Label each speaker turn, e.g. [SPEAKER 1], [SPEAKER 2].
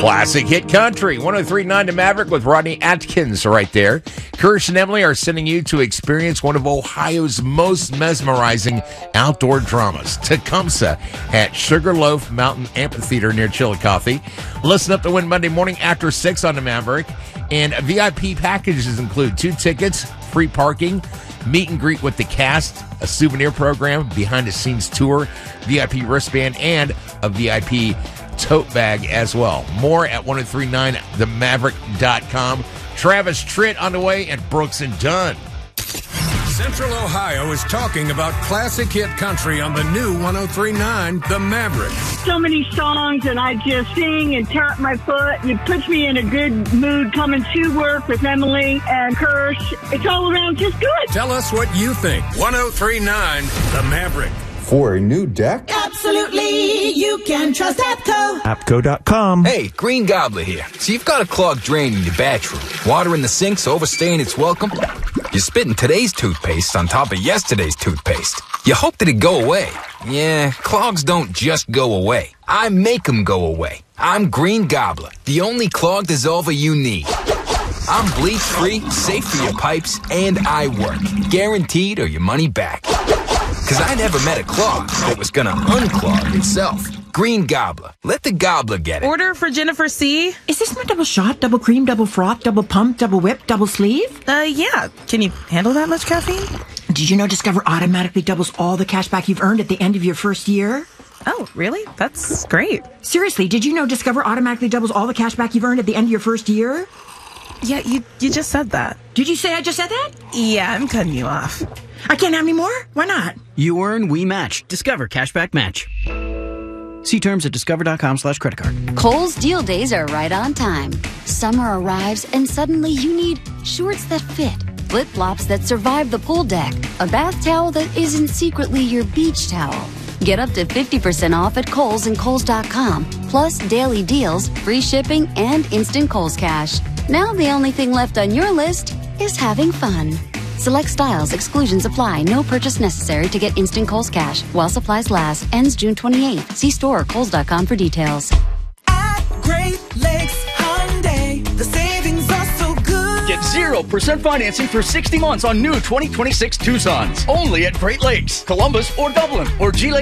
[SPEAKER 1] Classic Hit Country, 103.9 The Maverick with Rodney Atkins right there. Kirsch and Emily are sending you to experience one of Ohio's most mesmerizing outdoor dramas, Tecumseh, at Sugarloaf Mountain Amphitheater near Chillicothe. Listen up to win Monday morning after 6 on The Maverick. And VIP packages include 2 tickets, free parking, meet and greet with the cast, a souvenir program, behind-the-scenes tour, VIP wristband, and a VIP tote bag as well. More at 1039themaverick.com. Travis Tritt on the way at Brooks and Dunn.
[SPEAKER 2] Central Ohio is talking about classic hit country on the new 103.9 The Maverick.
[SPEAKER 3] So many songs, and I just sing and tap my foot. It puts me in a good mood coming to work with Emily and Kirsch. It's all around just good.
[SPEAKER 2] Tell us what you think. 103.9 The Maverick.
[SPEAKER 4] For a new deck?
[SPEAKER 5] Absolutely, you can trust APCO.
[SPEAKER 6] APCO.com.
[SPEAKER 7] Hey, Green Gobbler here. So you've got a clogged drain in your bathroom. Water in the sink's overstaying its welcome. You're spitting today's toothpaste on top of yesterday's toothpaste. You hope that it go away. Yeah, clogs don't just go away. I make them go away. I'm Green Gobbler, the only clog dissolver you need. I'm bleach-free, safe for your pipes, and I work. Guaranteed or your money back. Because I never met a clog that was going to unclog itself. Green Gobbler. Let the gobbler get it.
[SPEAKER 8] Order for Jennifer C.
[SPEAKER 5] Is this my double shot, double cream, double froth, double pump, double whip, double sleeve?
[SPEAKER 8] Yeah. Can you handle that much caffeine?
[SPEAKER 5] Did you know Discover automatically doubles all the cash back you've earned at the end of your first year?
[SPEAKER 8] Oh, really? That's great.
[SPEAKER 5] Seriously, did you know Discover automatically doubles all the cash back you've earned at the end of your first year?
[SPEAKER 8] Yeah, you just said that.
[SPEAKER 5] Did you say I just said that?
[SPEAKER 8] Yeah, I'm cutting you off.
[SPEAKER 5] I can't have any more? Why not?
[SPEAKER 9] You earn, we match. Discover Cashback Match. See terms at discover.com/creditcard.
[SPEAKER 10] Kohl's Deal Days are right on time. Summer arrives and suddenly you need shorts that fit, flip-flops that survive the pool deck, a bath towel that isn't secretly your beach towel. Get up to 50% off at Kohl's and Kohls.com, plus daily deals, free shipping, and instant Kohl's Cash. Now the only thing left on your list is having fun. Select styles, exclusions apply. No purchase necessary to get instant Kohl's Cash. While supplies last. Ends June 28th. See store or Kohls.com for details.
[SPEAKER 11] At Great Lakes Hyundai, the savings are so good.
[SPEAKER 12] Get 0% financing for 60 months on new 2026 Tucsons. Only at Great Lakes, Columbus, or Dublin, or G Lake.